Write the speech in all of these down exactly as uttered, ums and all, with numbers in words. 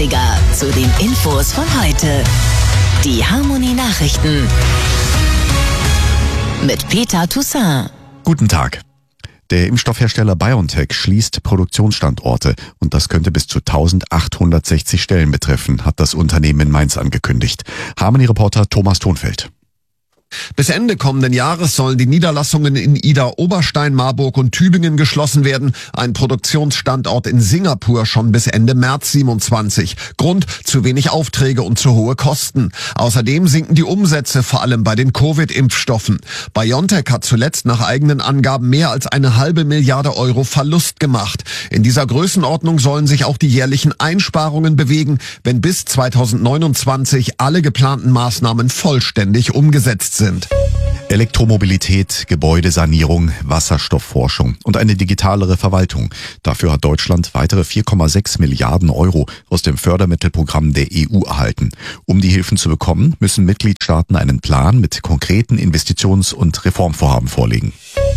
dreißiger zu den Infos von heute. Die Harmony Nachrichten mit Peter Toussaint. Guten Tag. Der Impfstoffhersteller BioNTech schließt Produktionsstandorte und das könnte bis zu eintausendachthundertsechzig Stellen betreffen, hat das Unternehmen in Mainz angekündigt. Harmony-Reporter Thomas Thonfeld. Bis Ende kommenden Jahres sollen die Niederlassungen in Ida Oberstein, Marburg und Tübingen geschlossen werden. Ein Produktionsstandort in Singapur schon bis Ende März siebenundzwanzig. Grund: zu wenig Aufträge und zu hohe Kosten. Außerdem sinken die Umsätze, vor allem bei den Covid-Impfstoffen. BioNTech hat zuletzt nach eigenen Angaben mehr als eine halbe Milliarde Euro Verlust gemacht. In dieser Größenordnung sollen sich auch die jährlichen Einsparungen bewegen, wenn bis zweitausendneunundzwanzig alle geplanten Maßnahmen vollständig umgesetzt sind. Sind. Elektromobilität, Gebäudesanierung, Wasserstoffforschung und eine digitalere Verwaltung. Dafür hat Deutschland weitere vier Komma sechs Milliarden Euro aus dem Fördermittelprogramm der E U erhalten. Um die Hilfen zu bekommen, müssen Mitgliedstaaten einen Plan mit konkreten Investitions- und Reformvorhaben vorlegen.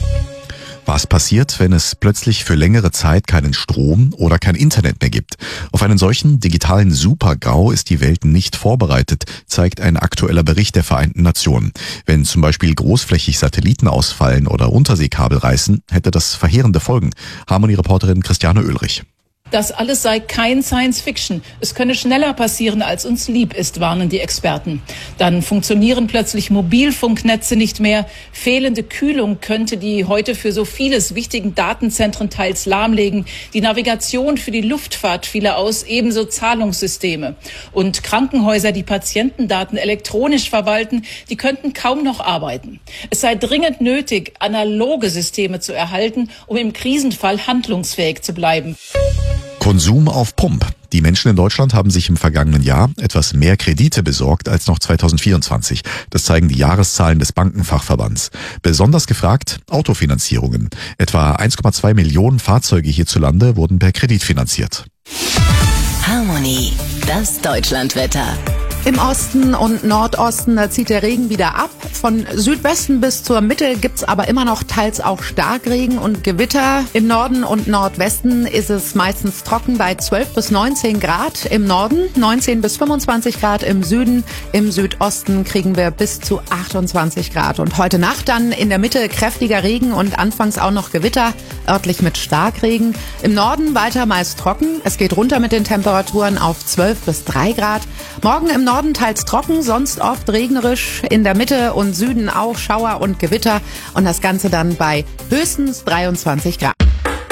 Was passiert, wenn es plötzlich für längere Zeit keinen Strom oder kein Internet mehr gibt? Auf einen solchen digitalen Super-GAU ist die Welt nicht vorbereitet, zeigt ein aktueller Bericht der Vereinten Nationen. Wenn zum Beispiel großflächig Satelliten ausfallen oder Unterseekabel reißen, hätte das verheerende Folgen. Harmony-Reporterin Christiane Oehlrich. Das alles sei kein Science-Fiction. Es könne schneller passieren, als uns lieb ist, warnen die Experten. Dann funktionieren plötzlich Mobilfunknetze nicht mehr. Fehlende Kühlung könnte die heute für so vieles wichtigen Datenzentren teils lahmlegen. Die Navigation für die Luftfahrt fiele aus, ebenso Zahlungssysteme. Und Krankenhäuser, die Patientendaten elektronisch verwalten, die könnten kaum noch arbeiten. Es sei dringend nötig, analoge Systeme zu erhalten, um im Krisenfall handlungsfähig zu bleiben. Konsum auf Pump. Die Menschen in Deutschland haben sich im vergangenen Jahr etwas mehr Kredite besorgt als noch zweitausendvierundzwanzig. Das zeigen die Jahreszahlen des Bankenfachverbands. Besonders gefragt Autofinanzierungen. Etwa eins Komma zwei Millionen Fahrzeuge hierzulande wurden per Kredit finanziert. Harmony, das Deutschlandwetter. Im Osten und Nordosten, da zieht der Regen wieder ab. Von Südwesten bis zur Mitte gibt's aber immer noch teils auch Starkregen und Gewitter. Im Norden und Nordwesten ist es meistens trocken bei zwölf bis neunzehn Grad. Im Norden neunzehn bis fünfundzwanzig Grad, im Süden, im Südosten kriegen wir bis zu achtundzwanzig Grad. Und heute Nacht dann in der Mitte kräftiger Regen und anfangs auch noch Gewitter, örtlich mit Starkregen. Im Norden weiter meist trocken. Es geht runter mit den Temperaturen auf zwölf bis drei Grad. Morgen im Norden teils trocken, sonst oft regnerisch. In der Mitte und Süden auch Schauer und Gewitter. Und das Ganze dann bei höchstens dreiundzwanzig Grad.